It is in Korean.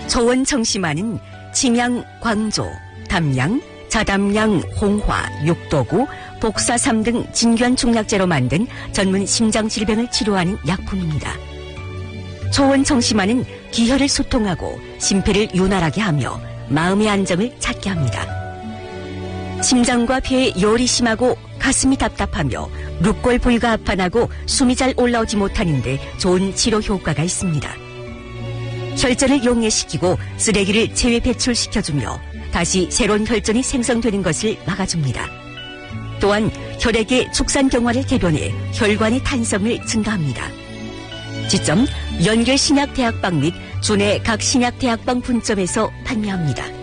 초원청심환은 침양, 광조, 담양, 자담양, 홍화, 육도구, 복사삼 등 진균중약제로 만든 전문 심장질병을 치료하는 약품입니다. 초원청심환은 기혈을 소통하고 심폐를 윤활하게 하며 마음의 안정을 찾게 합니다. 심장과 폐에 열이 심하고 가슴이 답답하며 눕골 불가합판하고 숨이 잘 올라오지 못하는데 좋은 치료 효과가 있습니다. 혈전을 용해시키고 쓰레기를 체외 배출시켜주며 다시 새로운 혈전이 생성되는 것을 막아줍니다. 또한 혈액의 축산경화를 개변해 혈관의 탄성을 증가합니다. 지점 연결신약대학방 및 주내 각 신약대학방 분점에서 판매합니다.